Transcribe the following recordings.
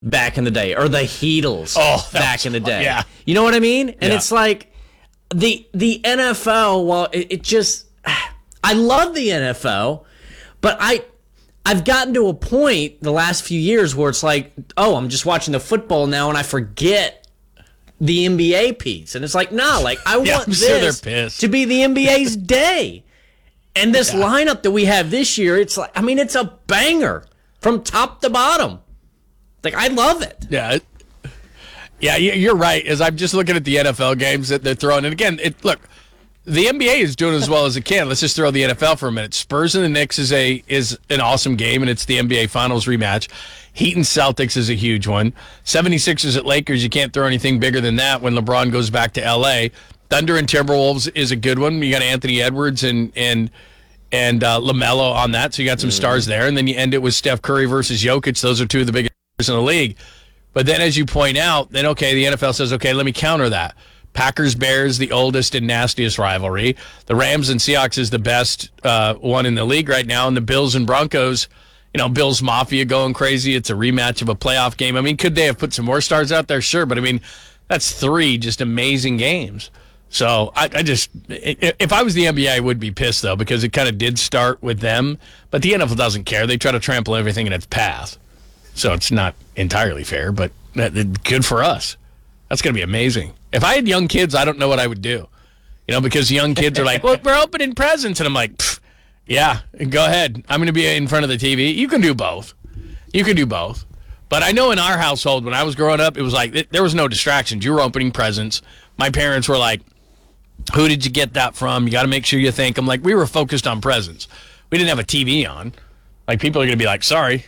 back in the day, or the Heatles back in the day. Yeah. You know what I mean? And Yeah. it's like the NFL, well, it just, I love the NFL, but I've gotten to a point the last few years where it's like, oh, I'm just watching the football now and I forget the NBA piece. And it's like, no, like I want I'm sure this they're pissed. to be the NBA's day. And this lineup that we have this year, it's like, I mean, it's a banger from top to bottom. Like, I love it. Yeah. Yeah, you're right. As I'm just looking at the NFL games that they're throwing. And again, look, the NBA is doing as well as it can. Let's just throw the NFL for a minute. Spurs and the Knicks is an awesome game, and it's the NBA Finals rematch. Heat and Celtics is a huge one. 76ers at Lakers, you can't throw anything bigger than that when LeBron goes back to L.A. Thunder and Timberwolves is a good one. You got Anthony Edwards and LaMelo on that, so you got some stars there. And then you end it with Steph Curry versus Jokic. Those are two of the biggest stars in the league. But then as you point out, then, okay, the NFL says, okay, let me counter that. Packers-Bears, the oldest and nastiest rivalry. The Rams and Seahawks is the best one in the league right now. And the Bills and Broncos, Bills Mafia going crazy. It's a rematch of a playoff game. I mean, could they have put some more stars out there? Sure. But, I mean, that's three just amazing games. So I just, if I was the NBA, I would be pissed, though, because it kind of did start with them. But the NFL doesn't care. They try to trample everything in its path. So it's not entirely fair, but good for us. That's going to be amazing. If I had young kids, I don't know what I would do. Because young kids are like, well, we're opening presents. And I'm like, yeah, go ahead. I'm going to be in front of the TV. You can do both. But I know in our household, when I was growing up, it was like there was no distractions. You were opening presents. My parents were like, who did you get that from? You got to make sure you thank them. Like, we were focused on presents. We didn't have a TV on. Like, people are going to be like, sorry.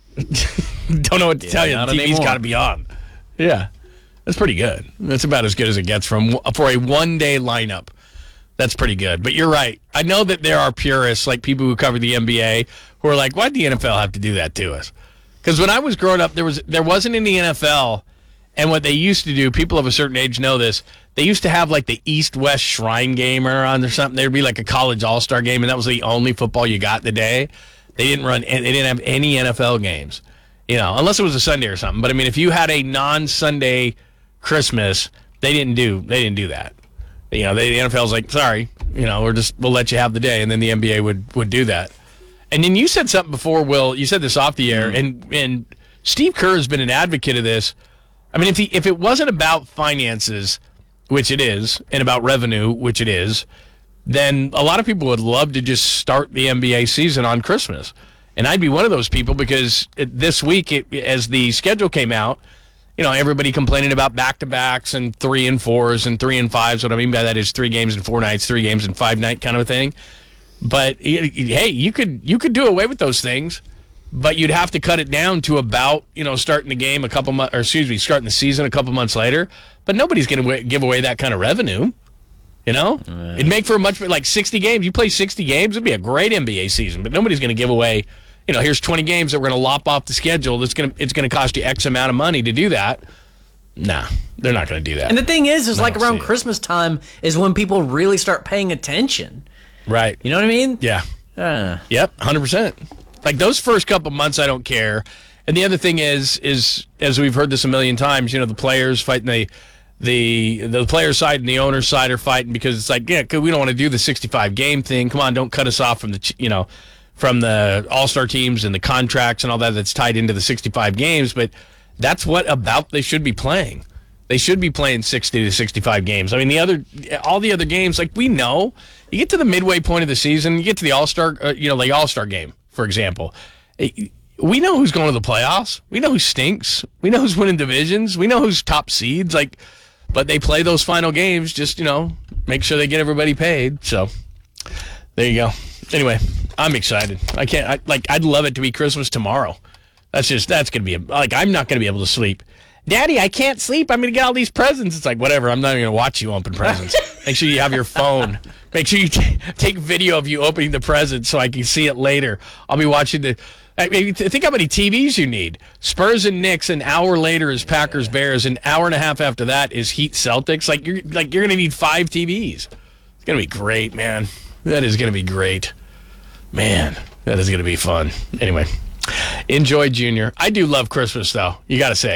Don't know what to tell you. The TV's got to be on. Yeah. That's pretty good. That's about as good as it gets for a one-day lineup. That's pretty good. But you're right. I know that there are purists, like people who cover the NBA, who are like, why'd the NFL have to do that to us? Because when I was growing up, there wasn't any NFL, and what they used to do, people of a certain age know this, they used to have like the East-West Shrine game on or something. There'd be like a college all-star game, and that was the only football you got the day. They didn't have any NFL games, unless it was a Sunday or something. But I mean, if you had a non-Sunday Christmas, they didn't do that. The NFL's like, sorry, we'll let you have the day, and then the NBA would do that. And then you said something before, Will. You said this off the air, and Steve Kerr has been an advocate of this. I mean, if it wasn't about finances, which it is, and about revenue, which it is, then a lot of people would love to just start the NBA season on Christmas. And I'd be one of those people because this week, as the schedule came out, everybody complaining about back-to-backs and 3 and 4s and 3 and 5s. What I mean by that is 3 games in 4 nights, 3 games in 5 night kind of a thing. But hey, you could do away with those things, but you'd have to cut it down to about starting the game starting the season a couple months later. But nobody's going to give away that kind of revenue. It'd make for a much like 60 games. You play 60 games, it'd be a great NBA season. But nobody's going to give away. Here's 20 games that we're going to lop off the schedule. It's going to cost you X amount of money to do that. Nah, they're not going to do that. And the thing is like around Christmas time is when people really start paying attention. Right. You know what I mean? Yeah. Yep, 100%. Like those first couple months, I don't care. And the other thing is as we've heard this a million times, the players fighting the player side and the owner side are fighting because it's like, yeah, we don't want to do the 65 game thing. Come on, don't cut us off from the all-star teams and the contracts and all that's tied into the 65 games. But that's what they should be playing. They should be playing 60 to 65 games. I mean, all the other games, like we know, you get to the midway point of the season, you get to the all-star, the all-star game, for example. We know who's going to the playoffs. We know who stinks. We know who's winning divisions. We know who's top seeds. But they play those final games just, make sure they get everybody paid. So there you go. Anyway, I'm excited. I'd love it to be Christmas tomorrow. That's going to be, I'm not going to be able to sleep. Daddy, I can't sleep. I'm going to get all these presents. It's like, whatever. I'm not even going to watch you open presents. Make sure you have your phone. Make sure you take video of you opening the presents so I can see it later. I'll be watching think how many TVs you need. Spurs and Knicks, an hour later is Packers Bears, an hour and a half after that is Heat Celtics. You're going to need 5 TVs. It's going to be great, man. That is going to be great. Man, that is going to be fun. Anyway, Enjoy, Junior. I do love Christmas, though. You got to say.